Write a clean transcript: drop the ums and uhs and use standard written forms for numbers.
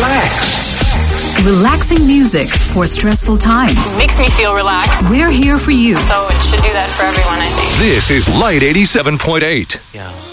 relax. Relaxing music for stressful times. Makes me feel relaxed. We're here for you. So it should do that for everyone, I think. This is Light 87.8. Yeah.